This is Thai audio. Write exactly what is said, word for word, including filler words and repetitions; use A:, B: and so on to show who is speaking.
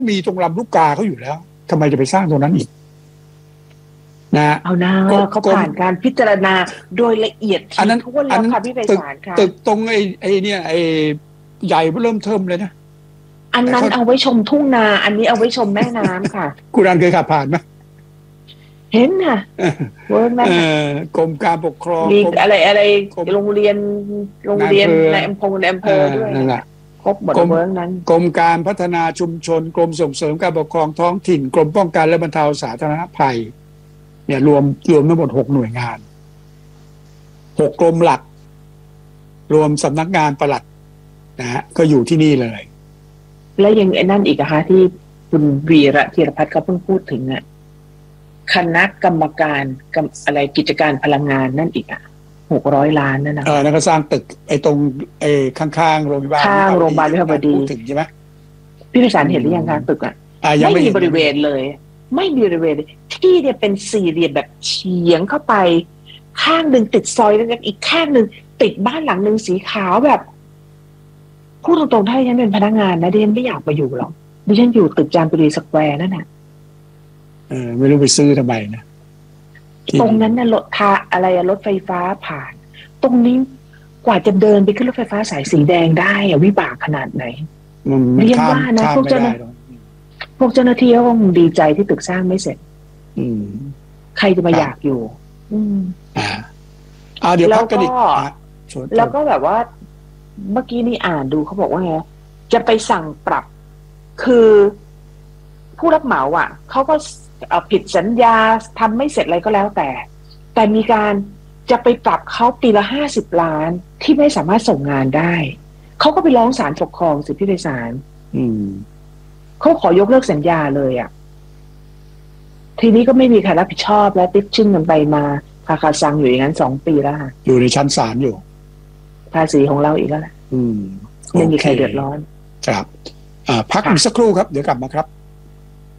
A: มีตรงลำลูกกาเขาอยู่แล้วทำไมจะไปสร้างตรงนั้นอีกนะ
B: เอาหน้าเขาผ่านการพิจารณาโดยละเอียด
A: อันนั้น
B: ทั่วแล้วค่ะพี่ไพศาลค่ะ
A: ตึกตรงไอ้ไอ้เนี่ยไอ้ใหญ่เริ่มเทิมเลยนะ
B: อันนั้นเอาไว้ชมทุ่งนาอันนี้เอาไว้ชมแม่น้ำค่ะ
A: คุณรันเคยขับผ่านไหม
B: เห็นค่ะเวิร์กนะ
A: กรมการปกครอง
B: อะไรอะไรโรงเรียนโรงเรียนในอำเภอในอำเภอด้วย
A: นั่นแหละ
B: ครบหมดเวิร์กนั้น
A: กรมการพัฒนาชุมชนกรมส่งเสริมการปกครองท้องถิ่นกรมป้องกันและบรรเทาสาธารณภัยเนี่ยรวมรวมทั้งหมดหกหน่วยงานหกกรมหลักรวมสำนักงานปลัดนะฮะก็อยู่ที่นี่เลย
B: แล้วยังไอ้นั่นอีกนะคะที่คุณวีระธีรพัฒน์เขาเพิ่งพูดถึงอ่ะคณะกรรมการอะไรกิจการพลังงานนั่นอีกอ่ะหกร้อยล้านนั่นนะ
A: เออนั่นก็สร้างตึกไอ้ตรงไอ้ข้างๆโรงพยาบาล
B: ข้างโรงพยาบาลวิภาวดี
A: พูดถึงใช่ไหม
B: พี่ไพศาลเห็นหรือยังคะตึกอ่ะไม่มีบริเวณเลยไม่มีบริเวณที่เนี่ยเป็นสี่เหลี่ยมแบบเฉียงเข้าไปข้างหนึ่งติดซอยแล้วอีกข้างหนึ่งติดบ้านหลังหนึ่งสีขาวแบบพูดตรงๆถ้าดิฉันเป็นพนักงานนะดิฉันไม่อยากมาอยู่หรอกดิฉันอยู่ตึกจามจุรีสแควร์นั่นน่ะ
A: เออไม่รู้ไปซื้อทำไมนะ
B: ตรงนั้นน่ะรถทาอะไรรถไฟฟ้าผ่านตรงนี้กว่าจะเดินไปขึ้นรถไฟฟ้าสายสีแดงได้อะวิบากขนาดไหน
A: เรียน
B: ว่านะพวกเจ้าหน้าพวกเจ้าหน้าที่ก็คงดีใจที่ตึกสร้างไม่เสร็จ
A: อืม
B: ใครจะมาอยากอยู่อืม
A: อ่าอ่าเดี๋ยวพักกันอีก
B: แล้วก็แบบว่าเมื่อกี้นี่อ่านดูเขาบอกว่าไงจะไปสั่งปรับคือผู้รับเหมาอ่ะเขาก็ผิดสัญญาทำไม่เสร็จอะไรก็แล้วแต่แต่มีการจะไปปรับเขาปีละห้าสิบล้านที่ไม่สามารถส่งงานได้เขาก็ไปร้องศาลปกครองสิพี่ไพศาลเขาขอยกเลิกสัญญาเลยอ่ะทีนี้ก็ไม่มีใครรับผิดชอบและติ๊กชึ่งกันไปมาคาคาซังอยู่อย่างนั้นสองปีแล้วค่ะ
A: อยู่ในชั้นศาลอยู่
B: ภาษีของเราอีกแล้วแหละไม่มีใครเดือดร้อน
A: ครับอ่าพักอีกสักครู่ครับเดี๋ยวกลับมาครับ